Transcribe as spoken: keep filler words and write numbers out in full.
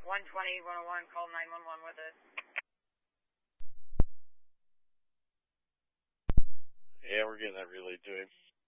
one twenty, one oh one, call nine one one with it. Yeah, we're getting that relayed to him.